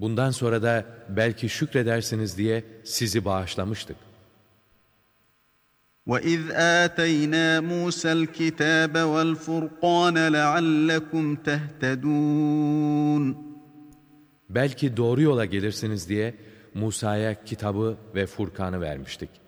Bundan sonra da belki şükredersiniz diye sizi bağışlamıştık. وَإِذْ آتَيْنَا مُوسَى الْكِتَابَ وَالْفُرْقَانَ لَعَلَّكُمْ تَهْتَدُونَ Belki doğru yola gelirsiniz diye Musa'ya kitabı ve Furkan'ı vermiştik.